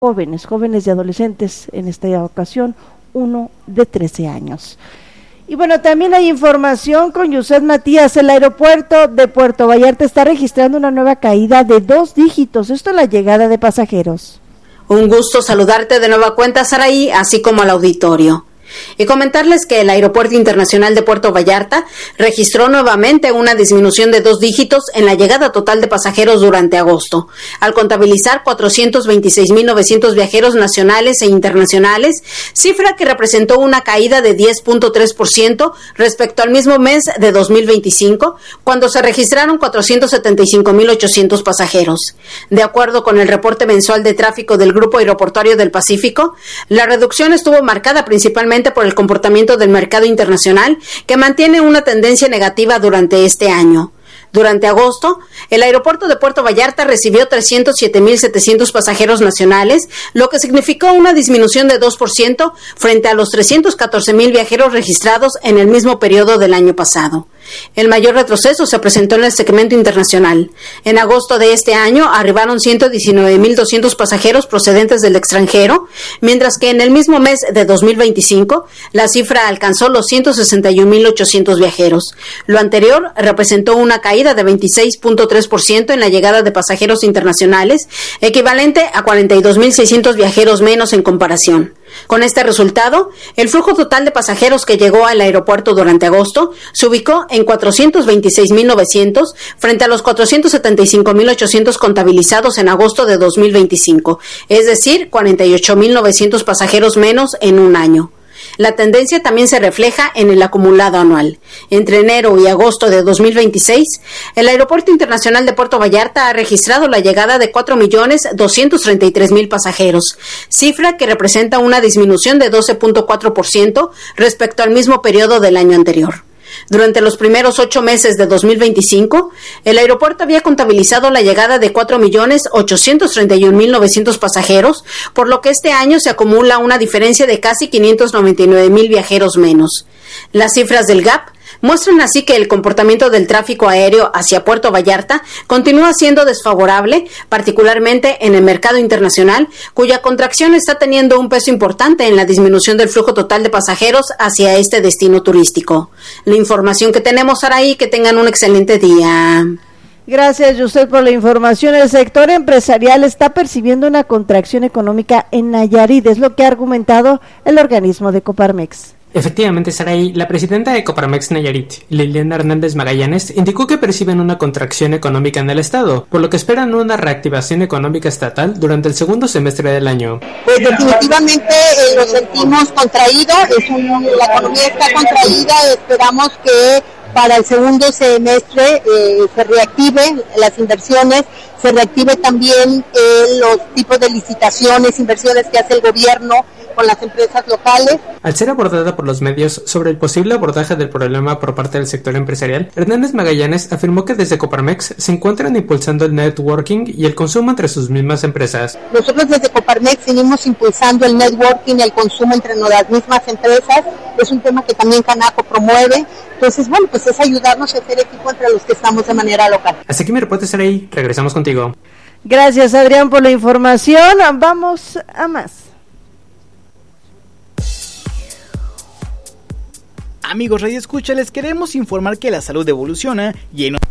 jóvenes y adolescentes, en esta ocasión uno de 13 años. Y bueno, también hay información con Yuset Matías. El aeropuerto de Puerto Vallarta está registrando una nueva caída de 2 dígitos, esto es la llegada de pasajeros. Un gusto saludarte de nueva cuenta, Saraí, así como al auditorio. Y comentarles que el Aeropuerto Internacional de Puerto Vallarta registró nuevamente una disminución de 2 dígitos en la llegada total de pasajeros durante agosto, al contabilizar 426.900 viajeros nacionales e internacionales, cifra que representó una caída de 10.3% respecto al mismo mes de 2025, cuando se registraron 475.800 pasajeros. De acuerdo con el reporte mensual de tráfico del Grupo Aeroportuario del Pacífico, la reducción estuvo marcada principalmente por el comportamiento del mercado internacional, que mantiene una tendencia negativa durante este año. Durante agosto, el aeropuerto de Puerto Vallarta recibió 307.700 pasajeros nacionales, lo que significó una disminución de 2% frente a los 314.000 viajeros registrados en el mismo periodo del año pasado. El mayor retroceso se presentó en el segmento internacional. En agosto de este año arribaron 119.200 pasajeros procedentes del extranjero, mientras que en el mismo mes de 2025 la cifra alcanzó los 161.800 viajeros. Lo anterior representó una caída de 26.3% en la llegada de pasajeros internacionales, equivalente a 42.600 viajeros menos en comparación. Con este resultado, el flujo total de pasajeros que llegó al aeropuerto durante agosto se ubicó en 426.900 frente a los 475.800 contabilizados en agosto de 2025, es decir, 48.900 pasajeros menos en un año. La tendencia también se refleja en el acumulado anual. Entre enero y agosto de 2026, el Aeropuerto Internacional de Puerto Vallarta ha registrado la llegada de 4.233.000 pasajeros, cifra que representa una disminución de 12.4% respecto al mismo periodo del año anterior. Durante los primeros 8 meses de 2025, el aeropuerto había contabilizado la llegada de 4.831.900 pasajeros, por lo que este año se acumula una diferencia de casi 599.000 viajeros menos. Las cifras del GAP muestran así que el comportamiento del tráfico aéreo hacia Puerto Vallarta continúa siendo desfavorable, particularmente en el mercado internacional, cuya contracción está teniendo un peso importante en la disminución del flujo total de pasajeros hacia este destino turístico. La información que tenemos, Araí, que tengan un excelente día. Gracias, Yuset, por la información. El sector empresarial está percibiendo una contracción económica en Nayarit, es lo que ha argumentado el organismo de Coparmex. Efectivamente, Saraí, la presidenta de Coparmex Nayarit, Liliana Hernández Magallanes, indicó que perciben una contracción económica en el estado, por lo que esperan una reactivación económica estatal durante el segundo semestre del año. Pues definitivamente lo sentimos contraído, la economía está contraída, esperamos que para el segundo semestre se reactiven las inversiones, se reactive también los tipos de licitaciones, inversiones que hace el gobierno con las empresas locales. Al ser abordada por los medios sobre el posible abordaje del problema por parte del sector empresarial, Hernández Magallanes afirmó que desde Coparmex se encuentran impulsando el networking y el consumo entre sus mismas empresas. Nosotros desde Coparmex seguimos impulsando el networking y el consumo entre las mismas empresas, es un tema que también Canaco promueve, entonces bueno, pues es ayudarnos a hacer equipo entre los que estamos de manera local. Así que mi reporte estará ahí, regresamos contigo. Gracias, Adrián, por la información. Vamos a más. Amigos Radio Escucha, les queremos informar que la salud evoluciona y en